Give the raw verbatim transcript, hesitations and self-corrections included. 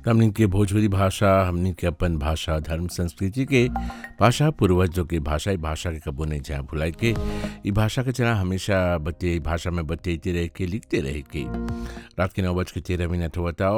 हमनी के भोजपुरी भाषा हमनी के अपन भाषा धर्म संस्कृति के भाषा पूर्वजों के भाषा ई भाषा के कबो नहीं चाहे भुलाए के ई भाषा के चला हमेशा बते भाषा में बतेते रह के लिखते रह के रात के नौ बज के तेरह मिनट होता